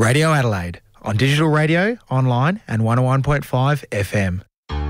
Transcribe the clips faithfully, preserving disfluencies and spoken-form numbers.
Radio Adelaide, on digital radio, online and one oh one point five F M.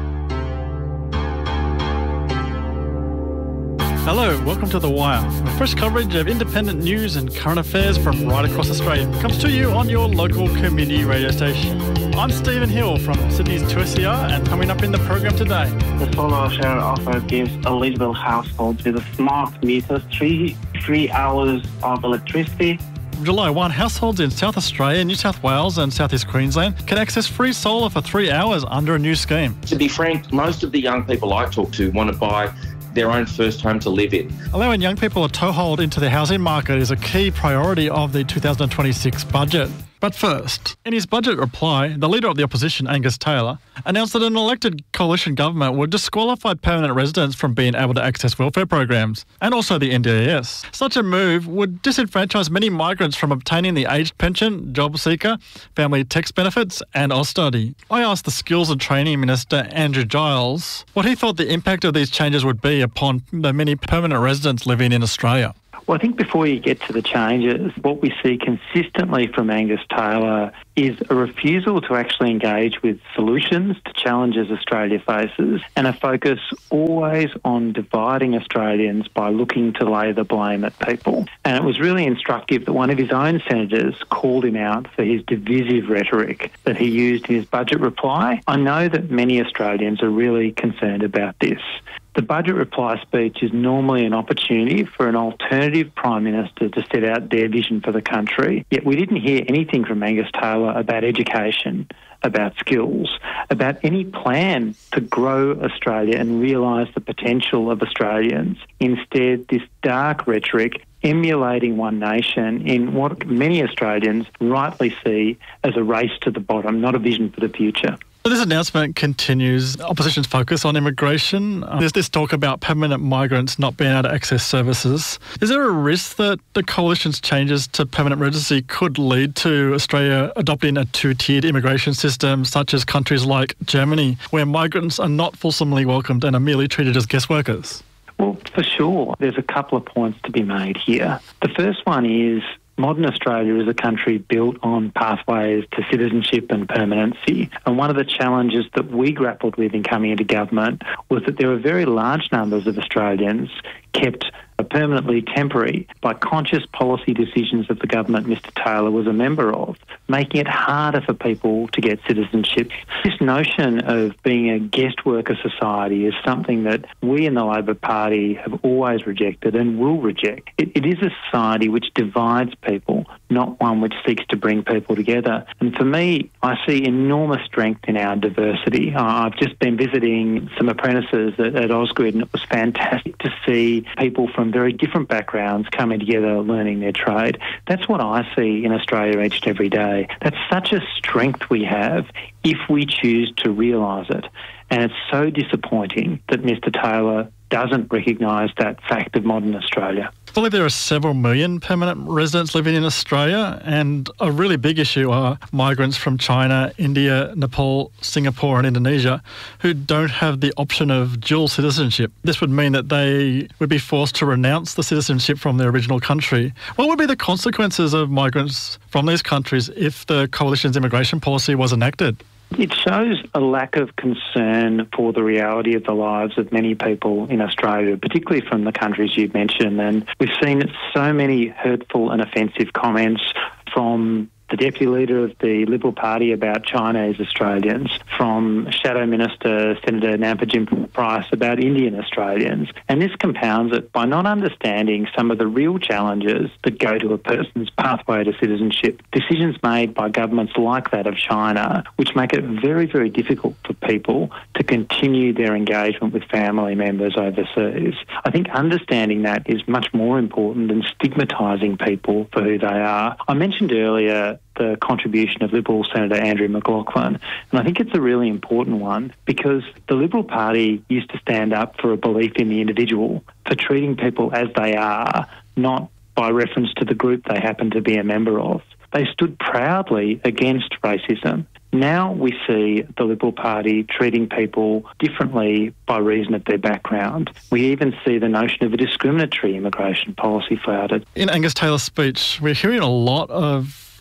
Hello, welcome to The Wire. Fresh coverage of independent news and current affairs from right across Australia comes to you on your local community radio station. I'm Stephen Hill from Sydney's two S E R, and coming up in the program today. The solar share offer gives eligible households with smart meters three free hours of electricity. July first, households in South Australia, New South Wales and South East Queensland can access free solar for three hours under a new scheme. To be frank, most of the young people I talk to want to buy their own first home to live in. Allowing young people a toehold into the housing market is a key priority of the two thousand twenty-six budget. But first, in his budget reply, the Leader of the Opposition, Angus Taylor, announced that an elected coalition government would disqualify permanent residents from being able to access welfare programs, and also the N D I S. Such a move would disenfranchise many migrants from obtaining the aged pension, job seeker, family tax benefits and Austudy. I asked the Skills and Training Minister, Andrew Giles, what he thought the impact of these changes would be upon the many permanent residents living in Australia. Well, I think before you get to the changes, what we see consistently from Angus Taylor is a refusal to actually engage with solutions to challenges Australia faces, and a focus always on dividing Australians by looking to lay the blame at people. And it was really instructive that one of his own senators called him out for his divisive rhetoric that he used in his budget reply. I know that many Australians are really concerned about this. The budget reply speech is normally an opportunity for an alternative Prime Minister to set out their vision for the country. Yet we didn't hear anything from Angus Taylor about education, about skills, about any plan to grow Australia and realise the potential of Australians. Instead, this dark rhetoric emulating One Nation in what many Australians rightly see as a race to the bottom, not a vision for the future. This announcement continues opposition's focus on immigration. Uh, there's this talk about permanent migrants not being able to access services. Is there a risk that the coalition's changes to permanent residency could lead to Australia adopting a two-tiered immigration system, such as countries like Germany, where migrants are not fulsomely welcomed and are merely treated as guest workers? Well, for sure. There's a couple of points to be made here. The first one is modern Australia is a country built on pathways to citizenship and permanency. And one of the challenges that we grappled with in coming into government was that there were very large numbers of Australians kept permanently temporary by conscious policy decisions of the government Mister Taylor was a member of, making it harder for people to get citizenship. This notion of being a guest worker society is something that we in the Labor Party have always rejected and will reject. It, it is a society which divides people, not one which seeks to bring people together. And for me, I see enormous strength in our diversity. I've just been visiting some apprentices at, at Ausgrid, and it was fantastic to see people from very different backgrounds coming together, learning their trade. That's what I see in Australia each and every day. That's such a strength we have if we choose to realise it. And it's so disappointing that Mister Taylor doesn't recognise that fact of modern Australia. I believe there are several million permanent residents living in Australia, and a really big issue are migrants from China, India, Nepal, Singapore and Indonesia who don't have the option of dual citizenship. This would mean that they would be forced to renounce the citizenship from their original country. What would be the consequences of migrants from these countries if the coalition's immigration policy was enacted? It shows a lack of concern for the reality of the lives of many people in Australia, particularly from the countries you've mentioned. And we've seen so many hurtful and offensive comments from the Deputy Leader of the Liberal Party about Chinese Australians, from Shadow Minister Senator Nampijin Price about Indian Australians. And this compounds it by not understanding some of the real challenges that go to a person's pathway to citizenship. Decisions made by governments like that of China, which make it very, very difficult for people to continue their engagement with family members overseas. I think understanding that is much more important than stigmatising people for who they are. I mentioned earlier the contribution of Liberal Senator Andrew McLaughlin, and I think it's a really important one because the Liberal Party used to stand up for a belief in the individual, for treating people as they are, not by reference to the group they happen to be a member of. They stood proudly against racism. Now we see the Liberal Party treating people differently by reason of their background. We even see the notion of a discriminatory immigration policy flouted. In Angus Taylor's speech, we're hearing a lot of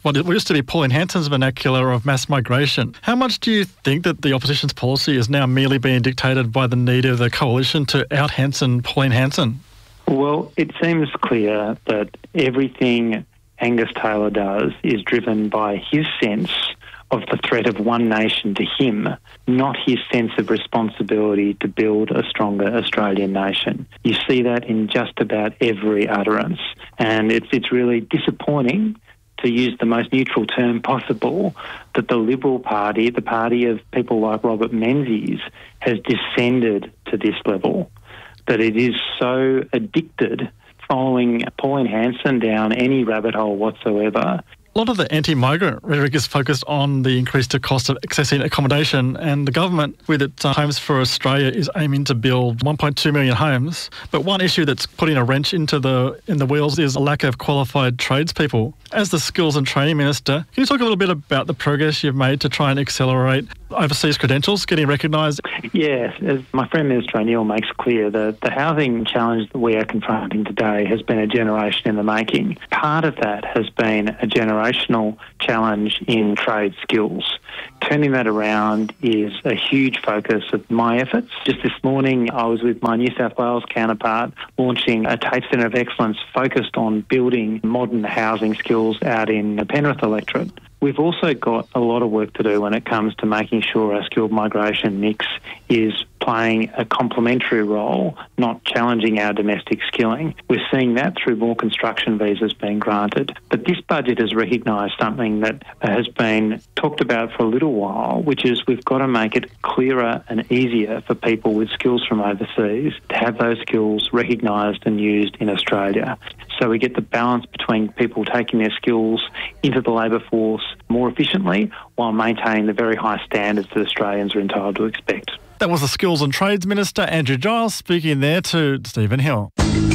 what used to be Pauline Hanson's vernacular of mass migration. How much do you think that the opposition's policy is now merely being dictated by the need of the coalition to out-Hanson Pauline Hanson? Well, it seems clear that everything Angus Taylor does is driven by his sense of the threat of one nation to him, not his sense of responsibility to build a stronger Australian nation. You see that in just about every utterance, and it's it's really disappointing, to use the most neutral term possible, that the Liberal Party, the party of people like Robert Menzies, has descended to this level, that it is so addicted following Pauline Hanson down any rabbit hole whatsoever. A lot of the anti-migrant rhetoric is focused on the increased cost of accessing accommodation, and the government, with its uh, Homes for Australia, is aiming to build one point two million homes. But one issue that's putting a wrench into the in the wheels is a lack of qualified tradespeople. As the Skills and Training Minister, can you talk a little bit about the progress you've made to try and accelerate overseas credentials getting recognised? Yes, as my friend Minister O'Neill makes clear, the, the housing challenge that we are confronting today has been a generation in the making. Part of that has been a generational challenge in trade skills. Turning that around is a huge focus of my efforts. Just this morning, I was with my New South Wales counterpart launching a TAFE Centre of Excellence focused on building modern housing skills out in the Penrith electorate. We've also got a lot of work to do when it comes to making sure our skilled migration mix is playing a complementary role, not challenging our domestic skilling. We're seeing that through more construction visas being granted. But this budget has recognised something that has been talked about for a little while, which is we've got to make it clearer and easier for people with skills from overseas to have those skills recognised and used in Australia. So we get the balance between people taking their skills into the labour force more efficiently while maintaining the very high standards that Australians are entitled to expect. That was the Skills and Trades Minister, Andrew Giles, speaking there to Stephen Hill.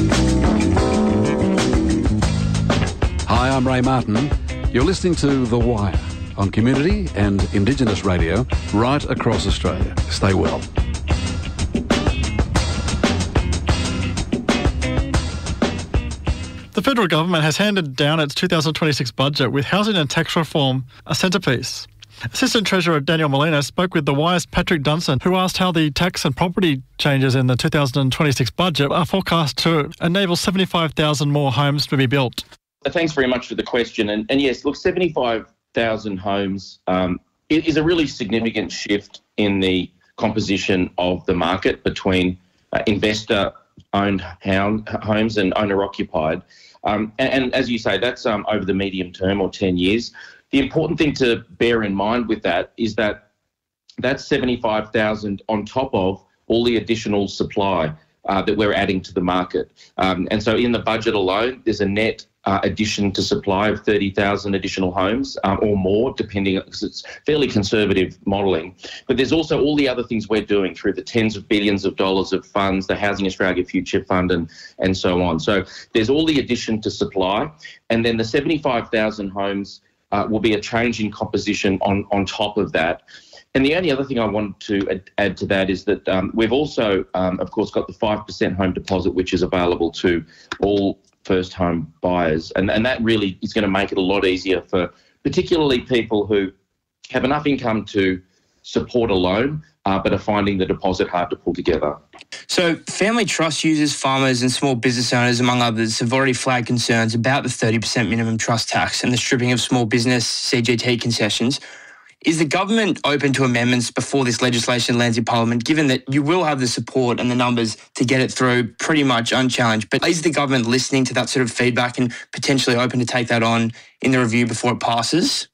Hi, I'm Ray Martin. You're listening to The Wire on Community and Indigenous Radio right across Australia. Stay well. The federal government has handed down its two thousand twenty-six budget with housing and tax reform a centrepiece. Assistant Treasurer Daniel Molina spoke with The Wire's Patrick Dunson, who asked how the tax and property changes in the two thousand twenty-six budget are forecast to enable seventy-five thousand more homes to be built. Thanks very much for the question. And, and yes, look, seventy-five thousand homes um, is a really significant shift in the composition of the market between uh, investor-owned homes and owner-occupied. Um, and, and as you say, that's um, over the medium term or ten years. The important thing to bear in mind with that is that that's seventy-five thousand on top of all the additional supply uh, that we're adding to the market. Um, and so in the budget alone, there's a net uh, addition to supply of thirty thousand additional homes um, or more, depending, because it's fairly conservative modelling. But there's also all the other things we're doing through the tens of billions of dollars of funds, the Housing Australia Future Fund and, and so on. So there's all the addition to supply, and then the seventy-five thousand homes Uh, will be a change in composition on, on top of that. And the only other thing I want to add, add to that is that um, we've also, um, of course, got the five percent home deposit, which is available to all first home buyers. And, and that really is going to make it a lot easier for particularly people who have enough income to support a loan, uh, but are finding the deposit hard to pull together. So family trust users, farmers and small business owners, among others, have already flagged concerns about the thirty percent minimum trust tax and the stripping of small business C G T concessions. Is the government open to amendments before this legislation lands in Parliament, given that you will have the support and the numbers to get it through pretty much unchallenged? But is the government listening to that sort of feedback and potentially open to take that on in the review before it passes?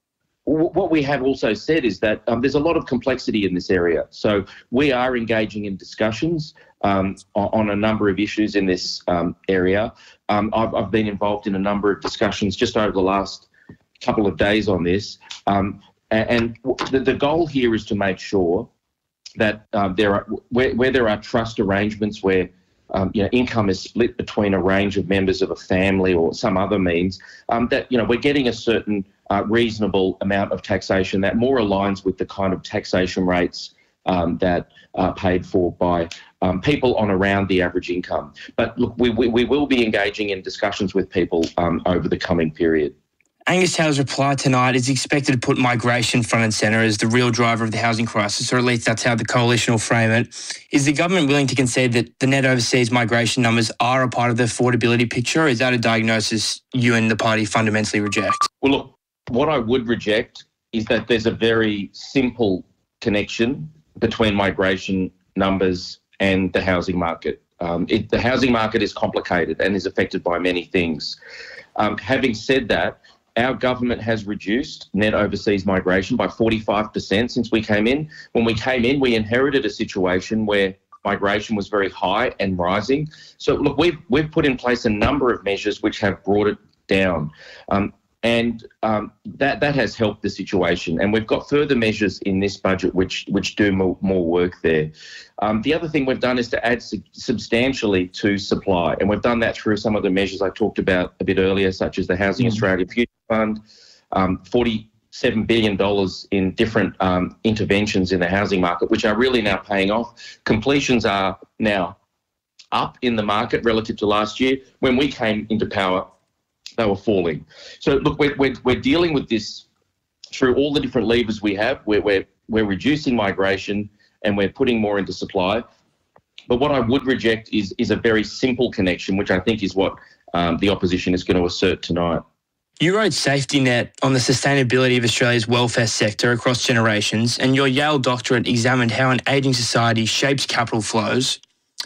What we have also said is that um, there's a lot of complexity in this area. So we are engaging in discussions um, on, on a number of issues in this um, area. Um, I've, I've been involved in a number of discussions just over the last couple of days on this. Um, and and the, the goal here is to make sure that um, there are where, where there are trust arrangements where Um, you know, income is split between a range of members of a family or some other means, um, that, you know, we're getting a certain uh, reasonable amount of taxation that more aligns with the kind of taxation rates um, that are paid for by um, people on around the average income. But look, we, we, we will be engaging in discussions with people um, over the coming period. Angus Taylor's reply tonight is expected to put migration front and centre as the real driver of the housing crisis, or at least that's how the coalition will frame it. Is the government willing to concede that the net overseas migration numbers are a part of the affordability picture, or is that a diagnosis you and the party fundamentally reject? Well, look, what I would reject is that there's a very simple connection between migration numbers and the housing market. Um, it, the housing market is complicated and is affected by many things. Um, having said that, our government has reduced net overseas migration by forty-five percent since we came in. When we came in, we inherited a situation where migration was very high and rising. So, look, we've, we've put in place a number of measures which have brought it down. Um, And um, that that has helped the situation. And we've got further measures in this budget which which do more, more work there. Um, the other thing we've done is to add su- substantially to supply. And we've done that through some of the measures I talked about a bit earlier, such as the Housing mm-hmm. Australia Future Fund, um, forty-seven billion dollars in different um, interventions in the housing market, which are really now paying off. Completions are now up in the market relative to last year. When we came into power, they were falling. So, look, we're, we're, we're dealing with this through all the different levers we have. We're, we're, we're reducing migration and we're putting more into supply. But what I would reject is, is a very simple connection, which I think is what um, the opposition is going to assert tonight. You wrote Safety Net on the sustainability of Australia's welfare sector across generations, and your Yale doctorate examined how an ageing society shapes capital flows.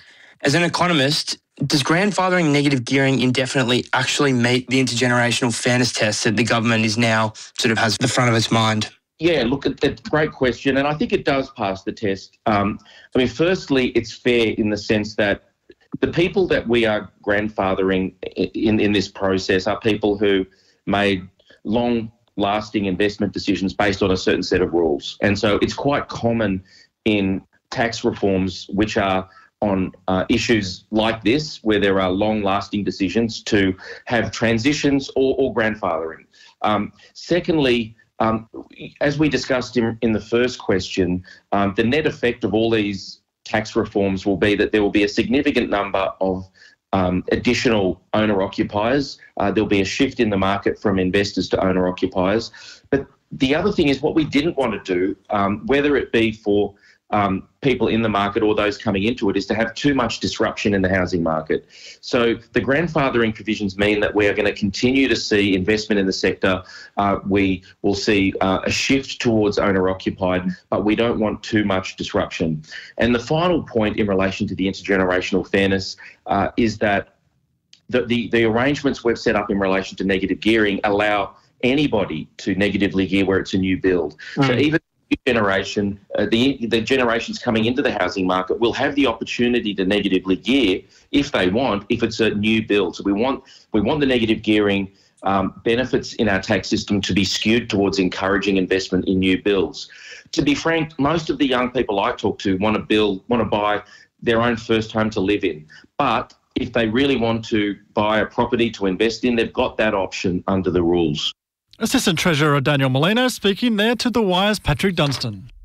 As an economist, does grandfathering negative gearing indefinitely actually meet the intergenerational fairness test that the government is now sort of has at the front of its mind? Yeah, look, it's a great question, and I think it does pass the test. Um, I mean, firstly, it's fair in the sense that the people that we are grandfathering in, in this process are people who made long-lasting investment decisions based on a certain set of rules. And so it's quite common in tax reforms which are on uh, issues like this, where there are long-lasting decisions, to have transitions or, or grandfathering. Um, secondly, um, as we discussed in, in the first question, um, the net effect of all these tax reforms will be that there will be a significant number of um, additional owner-occupiers. Uh, there'll be a shift in the market from investors to owner-occupiers. But the other thing is what we didn't want to do, um, whether it be for Um, people in the market or those coming into it, is to have too much disruption in the housing market. So the grandfathering provisions mean that we are going to continue to see investment in the sector. Uh, we will see uh, a shift towards owner-occupied, but we don't want too much disruption. And the final point in relation to the intergenerational fairness uh, is that the, the, the arrangements we've set up in relation to negative gearing allow anybody to negatively gear where it's a new build. Mm. So even generation, uh, the the generations coming into the housing market will have the opportunity to negatively gear if they want, if it's a new build. So we want we want the negative gearing um, benefits in our tax system to be skewed towards encouraging investment in new builds. To be frank, most of the young people I talk to want to build, want to buy their own first home to live in. But if they really want to buy a property to invest in, they've got that option under the rules. Assistant Treasurer Daniel Molino speaking there to The Wire's Patrick Dunstan.